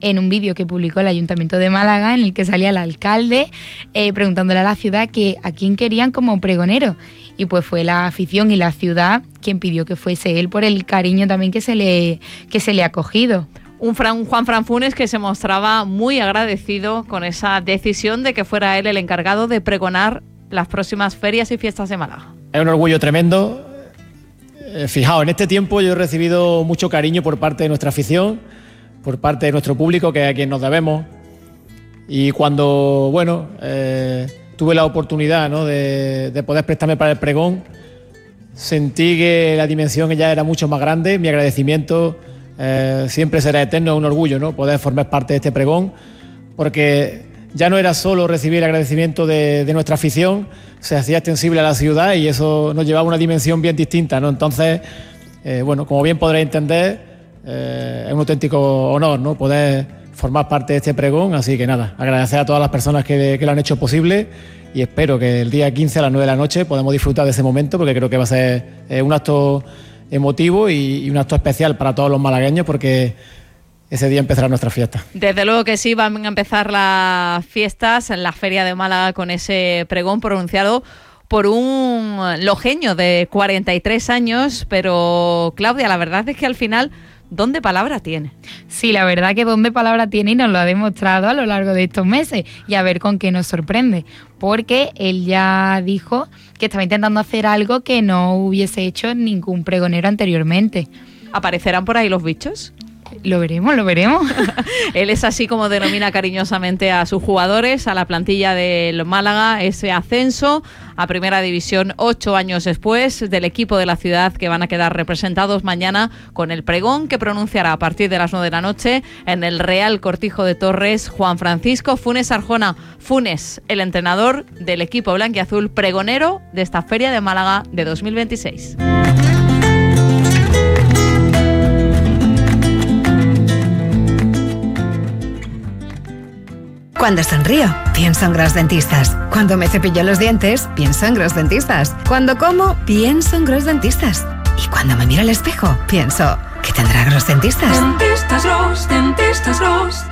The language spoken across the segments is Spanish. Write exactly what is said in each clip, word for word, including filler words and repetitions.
en un vídeo que publicó el Ayuntamiento de Málaga, en el que salía el alcalde eh, preguntándole a la ciudad que a quién querían como pregonero. Y pues fue la afición y la ciudad quien pidió que fuese él por el cariño también que se le, que se le ha cogido. Un, Fran, un Juan Fran Funes que se mostraba muy agradecido con esa decisión de que fuera él el encargado de pregonar las próximas ferias y fiestas de Málaga. Es un orgullo tremendo. Eh, fijaos, en este tiempo yo he recibido mucho cariño por parte de nuestra afición, por parte de nuestro público, que es a quien nos debemos. Y cuando, bueno, eh, tuve la oportunidad, ¿no?, de, de poder prestarme para el pregón, sentí que la dimensión ya era mucho más grande. Mi agradecimiento eh, siempre será eterno, es un orgullo, ¿no?, poder formar parte de este pregón, porque ya no era solo recibir el agradecimiento de, de nuestra afición, se hacía extensible a la ciudad y eso nos llevaba a una dimensión bien distinta, ¿no? Entonces, eh, bueno, como bien podréis entender, eh, es un auténtico honor, ¿no?, poder formar parte de este pregón. Así que nada, agradecer a todas las personas que, que lo han hecho posible y espero que el día quince a las nueve de la noche podamos disfrutar de ese momento, porque creo que va a ser eh, un acto emotivo y, y un acto especial para todos los malagueños, porque ese día empezará nuestra fiesta. Desde luego que sí, van a empezar las fiestas en la Feria de Málaga con ese pregón pronunciado por un lojeño de cuarenta y tres años, pero Claudia, la verdad es que al final, ¿don de palabra tiene? Sí, la verdad que don de palabra tiene y nos lo ha demostrado a lo largo de estos meses, y a ver con qué nos sorprende, porque él ya dijo que estaba intentando hacer algo que no hubiese hecho ningún pregonero anteriormente. ¿Aparecerán por ahí los bichos? Lo veremos, lo veremos. Él es así como denomina cariñosamente a sus jugadores, a la plantilla del Málaga, ese ascenso a Primera División ocho años después del equipo de la ciudad, que van a quedar representados mañana con el pregón que pronunciará a partir de las nueve de la noche en el Real Cortijo de Torres Juan Francisco Funes Arjona. Funes, el entrenador del equipo blanquiazul, pregonero de esta Feria de Málaga de dos mil veintiséis. Cuando sonrío, pienso en Gros Dentistas. Cuando me cepillo los dientes, pienso en Gros Dentistas. Cuando como, pienso en Gros Dentistas. Y cuando me miro al espejo, pienso, ¿qué tendrá Gros Dentistas? Dentistas Gros, Dentistas Gros.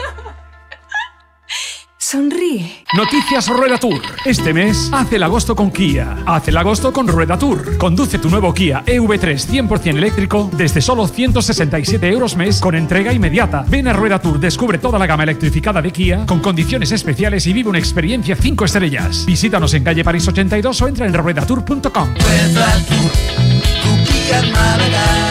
Sonríe. Noticias Rueda Tour. Este mes, haz el agosto con Kia. Haz el agosto con Rueda Tour. Conduce tu nuevo Kia E V tres cien por ciento eléctrico desde solo ciento sesenta y siete euros mes con entrega inmediata. Ven a Rueda Tour, descubre toda la gama electrificada de Kia con condiciones especiales y vive una experiencia cinco estrellas. Visítanos en calle París ochenta y dos o entra en rueda tour punto com. Rueda Tour, tu Kia Málaga.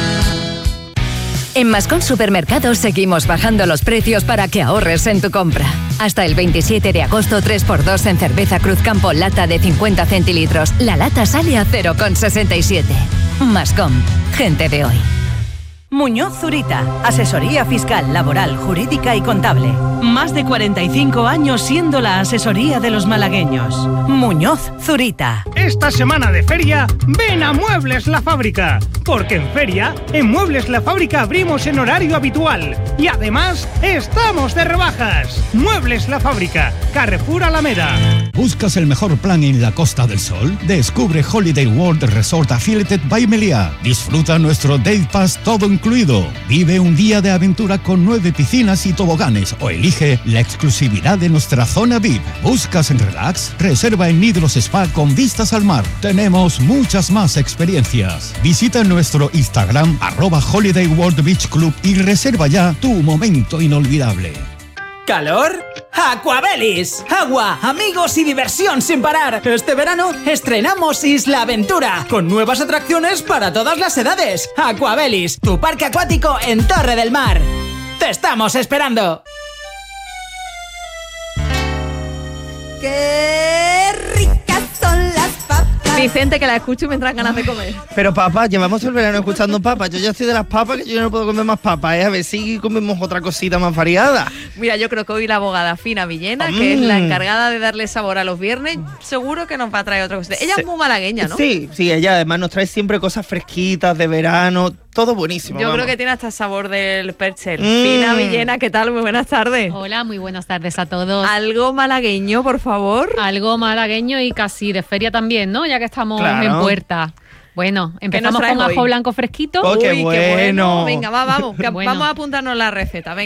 En Mascón Supermercados seguimos bajando los precios para que ahorres en tu compra. Hasta el veintisiete de agosto, tres por dos en cerveza Cruzcampo lata de cincuenta centilitros. La lata sale a cero coma sesenta y siete. Mascón, gente de hoy. Muñoz Zurita, asesoría fiscal, laboral, jurídica y contable. Más de cuarenta y cinco años siendo la asesoría de los malagueños. Muñoz Zurita. Esta semana de feria, ven a Muebles La Fábrica, porque en feria, en Muebles La Fábrica abrimos en horario habitual y además estamos de rebajas. Muebles La Fábrica, Carrefour Alameda. ¿Buscas el mejor plan en la Costa del Sol? Descubre Holiday World Resort Affiliated by Meliá. Disfruta nuestro Day Pass todo incluido. Vive un día de aventura con nueve piscinas y toboganes o elige la exclusividad de nuestra zona V I P. ¿Buscas en relax? Reserva en Nidros Spa con vistas al mar. Tenemos muchas más experiencias. Visita nuestro Instagram arroba Holiday World Beach Club y reserva ya tu momento inolvidable. ¿Calor? ¡Aquabelis! Agua, amigos y diversión sin parar. Este verano estrenamos Isla Aventura, con nuevas atracciones para todas las edades. Aquabelis, tu parque acuático en Torre del Mar. ¡Te estamos esperando! ¡Qué ricas son las papas! Vicente, que la escucho y me entran ganas de comer. Pero papas, llevamos el verano escuchando papas. Yo ya estoy de las papas, que yo no puedo comer más papas, ¿eh? A ver si comemos otra cosita más variada. Mira, yo creo que hoy la abogada Fina Villena, mm. que es la encargada de darle sabor a los viernes, seguro que nos va a traer otra cosa. Ella sí. es muy malagueña, ¿no? Sí, sí, ella además nos trae siempre cosas fresquitas de verano, todo buenísimo. Yo vamos. creo que tiene hasta el sabor del perchel. Mm. Fina Villena, ¿qué tal? Muy buenas tardes. Hola, muy buenas tardes a todos. Algo malagueño, por favor. Algo malagueño y casi de feria también, ¿no? Ya que estamos claro. en puerta. Bueno, empezamos con ajo blanco fresquito. Oh, qué, Uy, bueno. qué bueno. Venga, va, vamos, que bueno. vamos a apuntarnos la receta. Venga.